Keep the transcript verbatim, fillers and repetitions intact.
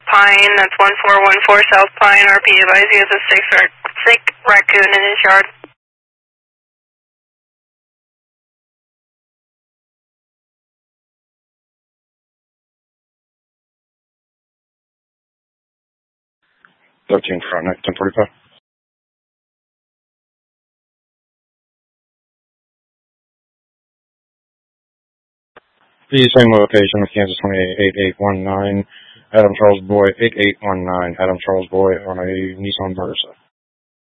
Pine, that's one four one four South Pine, R P advise he has a sick, sick raccoon in his yard. thirteen Frontenac, ten forty-five. The same location, Kansas twenty-eight eight eight one nine, Adam Charles Boy, eight eight one nine, Adam Charles Boy on a Nissan Versa.